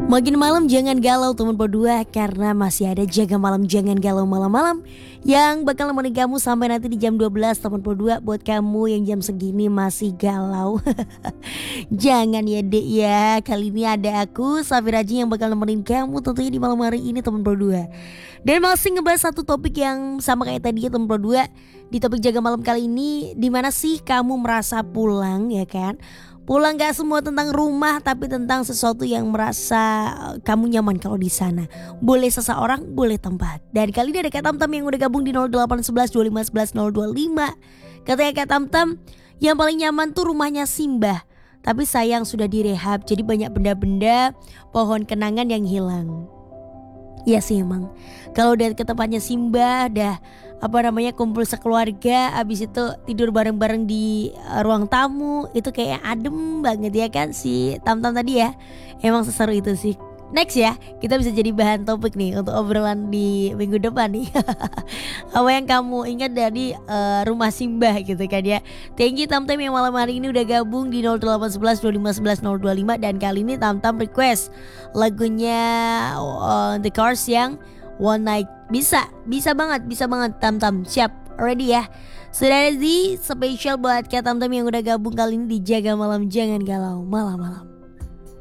Makin malam jangan galau teman berdua, karena masih ada Jaga Malam Jangan Galau malam-malam yang bakal nemenin kamu sampai nanti di jam 12 teman berdua. Buat kamu yang jam segini masih galau jangan ya dek ya. Kali ini ada aku Safira Aji yang bakal nemenin kamu tentunya di malam hari ini teman berdua. Dan masih ngebahas satu topik yang sama kayak tadi ya teman berdua. Di topik Jaga Malam kali ini, dimana sih kamu merasa pulang ya kan? Pulang gak semua tentang rumah, tapi tentang sesuatu yang merasa kamu nyaman kalau di sana. Boleh seseorang, boleh tempat. Dan kali ini ada Kak Tamtam yang udah gabung di 0811 2511 025. Katanya Kak Tamtam, yang paling nyaman tuh rumahnya Simbah. Tapi sayang sudah direhab, jadi banyak benda-benda pohon kenangan yang hilang. Iya sih emang, kalau udah ke tempatnya Simbah, dah kumpul sekeluarga, abis itu tidur bareng-bareng di ruang tamu, itu kayak adem banget ya kan si Tamtam tadi ya. Emang seseru itu sih. Next ya, kita bisa jadi bahan topik nih untuk obrolan di minggu depan nih. Apa yang kamu ingat dari rumah Simbah gitu kan ya. Thank you Tamtam yang malam hari ini udah gabung di 0811 2511 025. Dan kali ini Tamtam request lagunya The Cars yang One Night. Bisa banget Tamtam. Siap, ready ya. Sudah ready, spesial buat Kak Tamtam yang udah gabung kali ini di Jaga Malam Jangan Galau malam-malam.